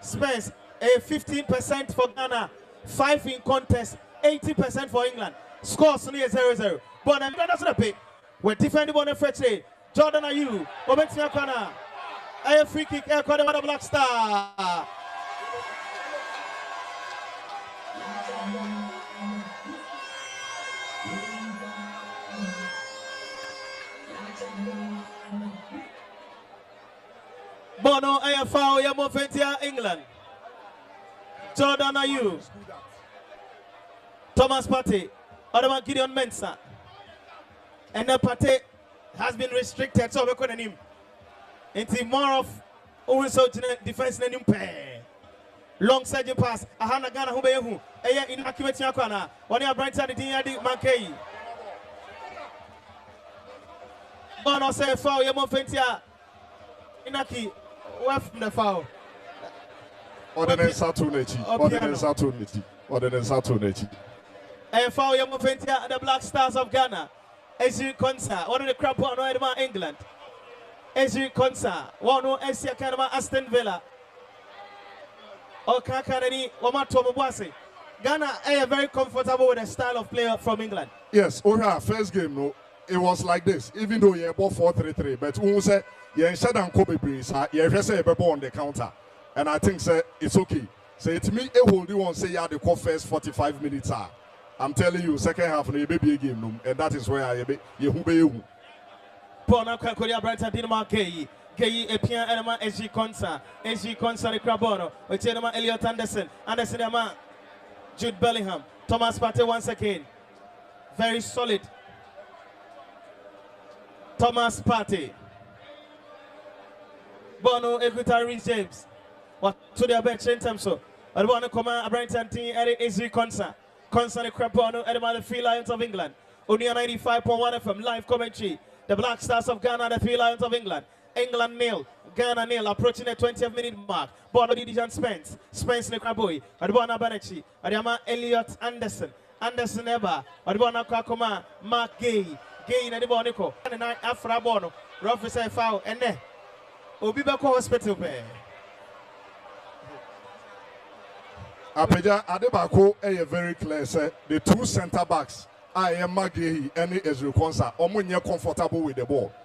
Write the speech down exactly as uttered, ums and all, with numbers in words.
Spence, a fifteen percent for Ghana, five in contest, eighty percent for England. Scores near zero zero. But I'm going to pay. We're defending on the French. Jordan Ayew, Momentum Ghana. A free kick, air corner, the Black Star. Bono A F O Yamoventia England. Jordan Ayew. Thomas Partey. Other Gideon Mensah. And the Partey has been restricted, so we're calling him. Into more of also defense in pair. Long side pass. Ahana Ghana Hubehu. Aya inaccurate Yakwana. One year bright side the Mankei. Bono say foul Yamoventia. Inaki. Where from the foul? Ordinance Saturnachi. Ordinance Saturnachi. Ordinance Saturnachi. A foul Yamoventia, the Black Stars of Ghana. Ezri Konsa, one of the crap one of England. Ezri Konsa, one of Asia Canada, Aston Villa. Okakarani, Omato Mabwase. Ghana are very comfortable with the style of player from England. Yes, Oha, first game, no, it was like this, even though you bought four three three, but who said, you ain't said Kobe Breeze, you just say a on the counter. And I think say, it's okay. Say to me, a hold you on say, yeah, the call first forty-five minutes. Are. I'm telling you, second half, no, be a game, and that is where I be. You who be you. Pona Korea Brighton Dinama Gay, Gay, Epia Elema, S G Konsa, S G Konsa, the Crabono, Ochenema Elliot Anderson, Anderson Emma, Jude Bellingham, Thomas Partey once again. Very solid. Thomas Partey. Bono, Equita Reece James. What to the bench in terms of I want to come a Brighton team, Eric Ezri Konsa. Konsa the Crabono, and the Three Lions of England. Only ninety-five point one F M live commentary. The Black Stars of Ghana, the Three Lions of England. England nil, Ghana nil, approaching the twentieth minute mark. Bono Dijan Spence, Spence Nekraboy, Adwana Banechi, Adama Elliot Anderson, Anderson Eba, Adwana Kakoma, Mark Gay, Gay in the Bonico, and the Afra Bono, Rufus foul, and then Obibako Hospital. Apeja Adebako is very clear, say the two centre backs, I am Maggie and Ezri Konsa, are more comfortable with the ball.